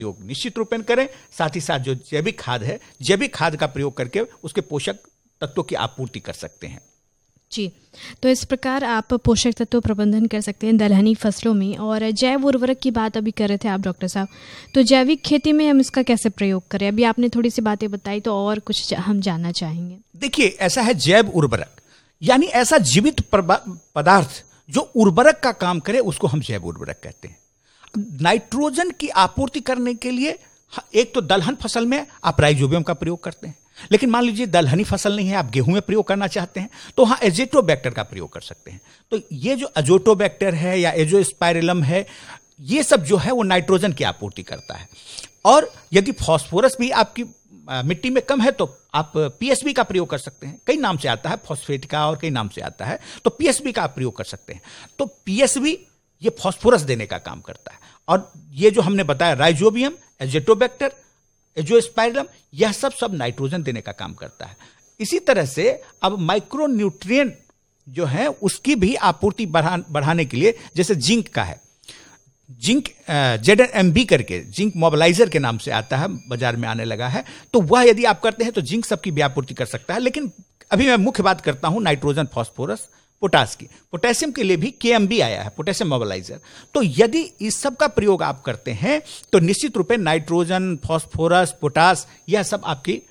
प्रयोग निश्चित रूप में करें। साथ ही साथ जो जैविक खाद है, जैविक खाद का प्रयोग करके उसके पोषक तत्वों की आपूर्ति कर सकते हैं। जी, तो इस प्रकार आप पोषक तत्व प्रबंधन कर सकते हैं दलहनी फसलों में। और जैव उर्वरक की बात अभी कर रहे थे आप डॉक्टर साहब, तो जैविक खेती में हम इसका कैसे प्रयोग करें? अभी आपने थोड़ी सी बातें बताई, तो और कुछ हम जानना चाहेंगे। देखिए, ऐसा है जैव उर्वरक, यानी ऐसा जीवित पदार्थ जो उर्वरक का काम करे उसको हम जैव उर्वरक कहते हैं। नाइट्रोजन की आपूर्ति करने के लिए एक तो दलहन फसल में आप राइजोबियम का प्रयोग करते हैं, लेकिन मान लीजिए दलहनी फसल नहीं है, आप गेहूं में प्रयोग करना चाहते हैं, तो वहां एज़ोटोबैक्टर का प्रयोग कर सकते हैं। तो ये जो एज़ोटोबैक्टर है या एज़ोस्पाइरिलम है, ये सब जो है वो नाइट्रोजन की आपूर्ति करता है। और यदि फास्फोरस भी आपकी मिट्टी में कम है तो आप पीएसबी का प्रयोग कर सकते हैं। कई नाम से आता है, फॉस्फेट का और कई नाम से आता है, तो पीएसबी का आप प्रयोग कर सकते हैं। तो पीएसबी ये फास्फोरस देने का काम करता है। और ये जो हमने बताया राइजोबियम, एज़ोटोबैक्टर, एज़ोस्पाइरिलम, यह सब नाइट्रोजन देने का काम करता है। इसी तरह से अब माइक्रो न्यूट्रिएंट जो है उसकी भी आपूर्ति बढ़ाने के लिए, जैसे जिंक का है, जिंक ZNMB करके जिंक मोबिलाइजर के नाम से आता है, बाजार में आने लगा है, तो वह यदि आप करते हैं तो जिंक सबकी भी आपूर्ति कर सकता है। लेकिन अभी मैं मुख्य बात करता हूं नाइट्रोजन, फास्फोरस, पोटास की। पोटेशियम के लिए भी KMB आया है, पोटेशियम मोबिलाइजर। तो यदि इस सब का प्रयोग आप करते हैं तो निश्चित रूप से नाइट्रोजन, फास्फोरस, पोटास, यह सब आपकी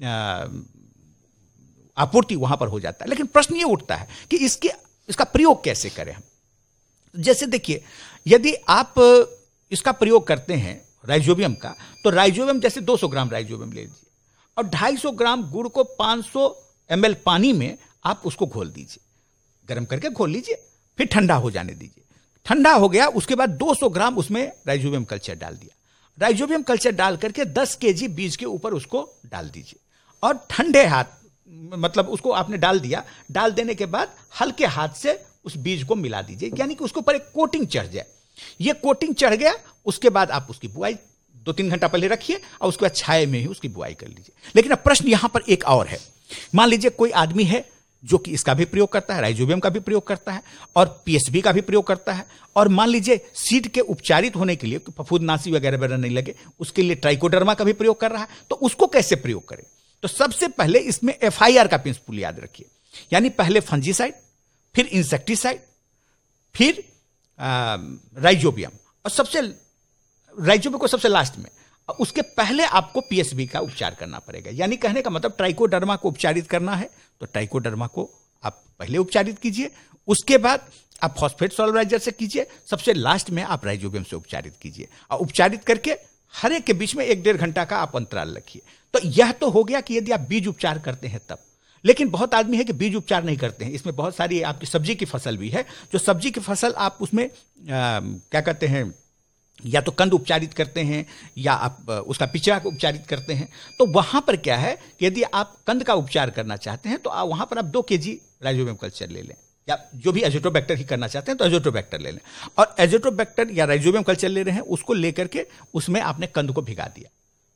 आपूर्ति वहां पर हो जाता है। लेकिन प्रश्न यह उठता है कि इसका प्रयोग कैसे करें हम। जैसे देखिए, यदि आप इसका प्रयोग करते हैं राइजोबियम का, तो राइजोबियम जैसे 200 ग्राम राइजोबियम ले लीजिए और 250 ग्राम गुड़ को 500 ml पानी में आप उसको घोल दीजिए, गर्म करके घोल लीजिए, फिर ठंडा हो जाने दीजिए। ठंडा हो गया, उसके बाद 200 ग्राम उसमें राइजोबियम कल्चर डाल दिया। राइजोबियम कल्चर डाल करके 10 kg बीज के ऊपर उसको डाल दीजिए और ठंडे हाथ, मतलब उसको आपने डाल दिया, डाल देने के बाद हल्के हाथ से उस बीज को मिला दीजिए, यानी कि उसके ऊपर एक कोटिंग चढ़ जाए। ये कोटिंग चढ़ गया, उसके बाद आप उसकी बुआई 2-3 घंटा पहले रखिए और उसके बाद छाए में ही उसकी बुआई कर लीजिए। लेकिन अब प्रश्न यहां पर एक और है। मान लीजिए कोई आदमी है जो कि इसका भी प्रयोग करता है, राइजोबियम का भी प्रयोग करता है और पीएसबी का भी प्रयोग करता है, और मान लीजिए सीड के उपचारित होने के लिए, फफूंदनाशी वगैरह नहीं लगे, उसके लिए ट्राइकोडर्मा का भी प्रयोग कर रहा है, तो उसको कैसे प्रयोग करें? तो सबसे पहले इसमें FIR का प्रिंसिपल याद रखिए, यानी पहले फंजीसाइड, फिर इंसेक्टिसाइड, फिर राइजोबियम, और राइजोबियम को सबसे लास्ट में। उसके पहले आपको पीएसबी का उपचार करना पड़ेगा। यानी कहने का मतलब ट्राइकोडर्मा को उपचारित करना है तो ट्राइकोडर्मा को आप पहले उपचारित कीजिए, उसके बाद आप फॉस्फेट सॉल्वराइजर से कीजिए, सबसे लास्ट में आप राइजोबियम से उपचारित कीजिए। और उपचारित करके हर एक के बीच में 1-1.5 घंटा का आप अंतराल रखिए। तो यह तो हो गया कि यदि आप बीज उपचार करते हैं तब। लेकिन बहुत आदमी है कि बीज उपचार नहीं करते हैं। इसमें बहुत सारी आपकी सब्जी की फसल भी है, जो सब्जी की फसल आप उसमें क्या कहते हैं, या तो कंद उपचारित करते हैं या आप उसका पिचड़ा को उपचारित करते हैं। तो वहां पर क्या है कि यदि आप कंद का उपचार करना चाहते हैं तो वहां पर आप 2 kg राइजोबियम कल्चर ले लें, या जो भी एज़ोटोबैक्टर ही करना चाहते हैं तो एज़ोटोबैक्टर ले लें। और एज़ोटोबैक्टर या राइजोबियम कल्चर ले रहे हैं, उसको लेकर के उसमें आपने कंद को भिगा दिया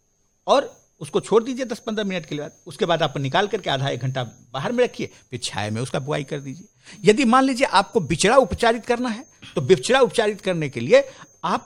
और उसको छोड़ दीजिए 10-15 मिनट के बाद। उसके बाद आप निकाल करके आधा 1 घंटा बाहर में रखिए, फिर छाया में उसका बुआई कर दीजिए। यदि मान लीजिए आपको बिचड़ा उपचारित करना है तो बिचड़ा उपचारित करने के लिए आप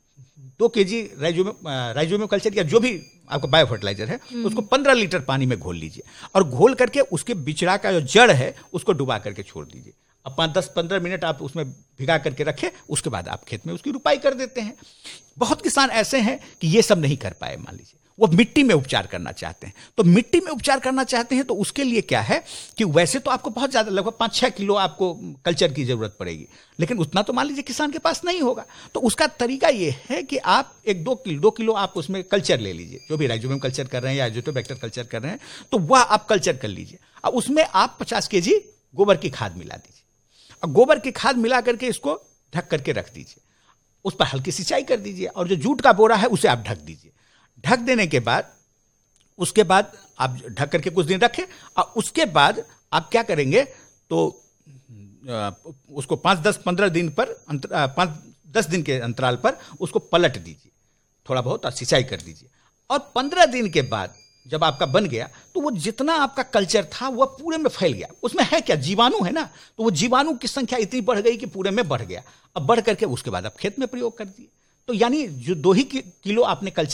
2 kg राइजोबियम कल्चर या जो भी आपको बायो फर्टिलाइजर है उसको 15 लीटर पानी में घोल लीजिए और घोल करके उसके बिचड़ा का जो जड़ है उसको डुबा करके छोड़ दीजिए। अब 10-15 मिनट आप उसमें भिगा करके रखें, उसके बाद आप खेत में उसकी रुपाई कर देते हैं। बहुत किसान ऐसे हैं कि ये सब नहीं कर पाए, मान लीजिए वो मिट्टी में उपचार करना चाहते हैं। तो मिट्टी में उपचार करना चाहते हैं तो उसके लिए क्या है कि वैसे तो आपको बहुत ज्यादा, लगभग 5-6 किलो आपको कल्चर की जरूरत पड़ेगी, लेकिन उतना तो मान लीजिए किसान के पास नहीं होगा। तो उसका तरीका ये है कि आप 2 किलो आप उसमें कल्चर ले लीजिए, जो भी राइजोबियम कल्चर कर रहे हैं या एज़ोटोबैक्टर कल्चर कर रहे हैं, तो वह आप कल्चर कर लीजिए। अब उसमें आप 50 kg गोबर की खाद मिला दीजिए और गोबर की खाद मिला करके इसको ढक करके रख दीजिए। उस पर हल्की सिंचाई कर दीजिए और जो जूट का बोरा है उसे आप ढक दीजिए। ढक देने के बाद उसके बाद आप ढक करके कुछ दिन रखें और उसके बाद आप क्या करेंगे तो उसको 5-10-15 दिन पर 5-10 दिन के अंतराल पर उसको पलट दीजिए, थोड़ा बहुत सिंचाई कर दीजिए। और 15 दिन के बाद जब आपका बन गया तो वो जितना आपका कल्चर था वह पूरे में फैल गया। उसमें है क्या, जीवाणु है ना, तो वो जीवाणु की संख्या इतनी बढ़ गई कि पूरे में बढ़ गया। अब बढ़ करके उसके बाद आप खेत में प्रयोग कर दिए। तो यानी जो 2 ही किलो आपने कल्चर